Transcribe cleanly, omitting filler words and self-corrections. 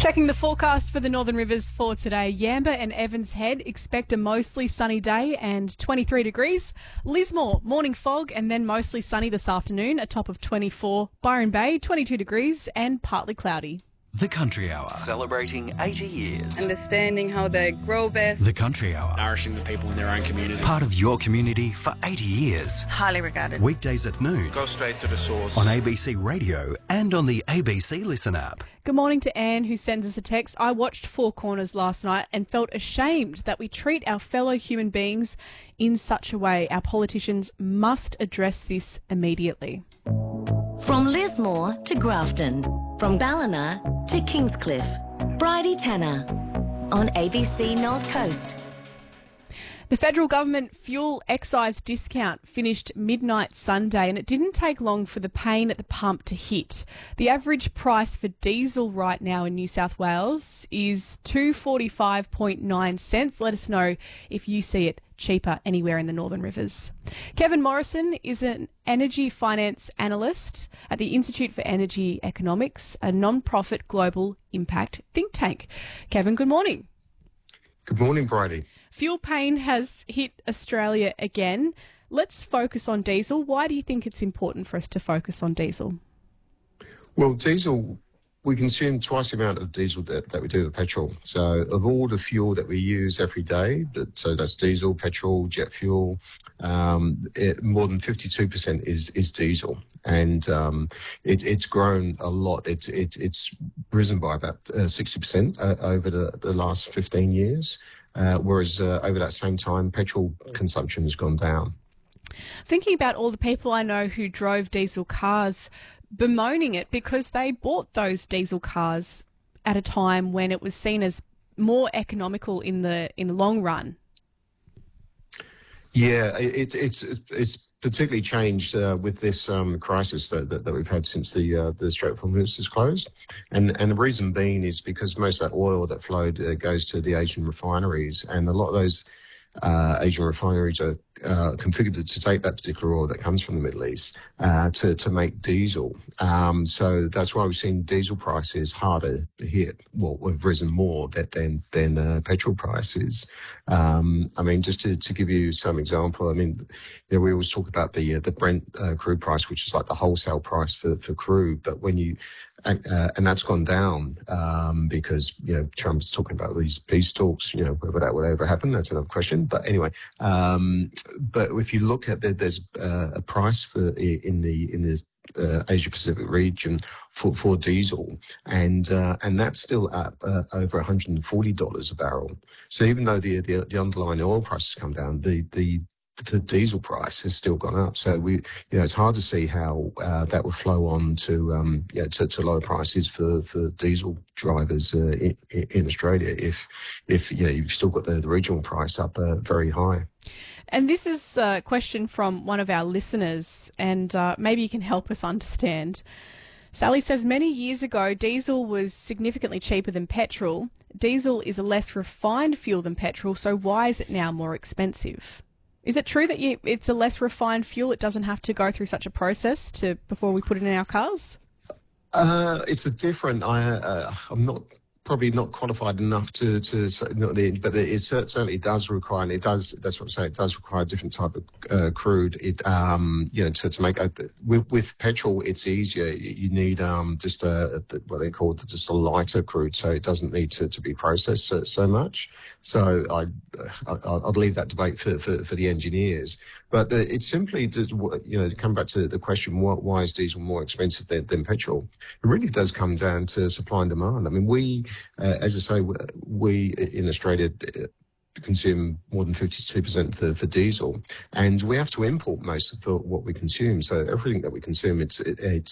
Checking the forecast for the Northern Rivers for today. Yamba and Evans Head expect a mostly sunny day and 23 degrees. Lismore, morning fog and then mostly sunny this afternoon, a top of 24. Byron Bay, 22 degrees and partly cloudy. The Country Hour, celebrating 80 years. Understanding how they grow best. The Country Hour, nourishing the people in their own community. part of your community for 80 years. Highly regarded. Weekdays at noon. Go straight to the source. On ABC Radio and on the ABC Listen app. Good morning to Anne, who sends us a text. I watched Four Corners last night and felt ashamed that we treat our fellow human beings in such a way. Our politicians must address this immediately. From Lismore to Grafton, from Ballina to Kingscliff, Bridie Tanner on ABC North Coast. The federal government fuel excise discount finished midnight Sunday and it didn't take long for the pain at the pump to hit. The average price for diesel right now in New South Wales is 2.45.9 cents. Let us know if you see it cheaper anywhere in the Northern Rivers. Kevin Morrison is an energy finance analyst at the Institute for Energy Economics, a non-profit global impact think tank. Kevin, good morning. Good morning, Bridie. Fuel pain has hit Australia again. Let's focus on diesel. Why do you think it's important for us to focus on diesel? Well, diesel, we consume twice the amount of diesel that we do with petrol. So of all the fuel that we use every day, so that's diesel, petrol, jet fuel, more than 52% is diesel. And it's grown a lot. It's risen by about 60% over the last 15 years. Whereas over that same time, petrol consumption has gone down. Thinking about all the people I know who drove diesel cars, bemoaning it because they bought those diesel cars at a time when it was seen as more economical in the long run. Yeah, it's particularly changed with this crisis that we've had since the Strait of Hormuz is closed, and the reason being is because most of that oil that flowed goes to the Asian refineries, and a lot of those Asian refineries are configured to take that particular oil that comes from the Middle East to make diesel. So that's why we've seen diesel prices harder to hit. Well, we've risen more than petrol prices. I mean, just to give you some example, I mean, we always talk about the Brent crude price, which is like the wholesale price for crude, but when you and that's gone down because Trump's talking about these peace talks. Whether that would ever happen, that's another question. But anyway, but if you look at there's a price for in the Asia Pacific region for diesel, and that's still up over $140 a barrel. So even though the underlying oil price has come down, the diesel price has still gone up. So it's hard to see how that would flow on to lower prices for diesel drivers in Australia if you've still got the regional price up very high. And this is a question from one of our listeners, and maybe you can help us understand. Sally says, many years ago, diesel was significantly cheaper than petrol. Diesel is a less refined fuel than petrol, so why is it now more expensive? Is it true that it's a less refined fuel? It doesn't have to go through such a process before we put it in our cars? It's a different. I'm probably not qualified enough to but it certainly does require, and it does. That's what I'm saying. It does require a different type of crude. To make with petrol, it's easier. You need just what they call just a lighter crude, so it doesn't need to be processed so much. So I'd leave that debate for the engineers. But it's simply to come back to the question: why is diesel more expensive than petrol? It really does come down to supply and demand. I mean, we, as I say, we in Australia consume more than 52% for diesel, and we have to import most of what we consume. So everything that we consume, it's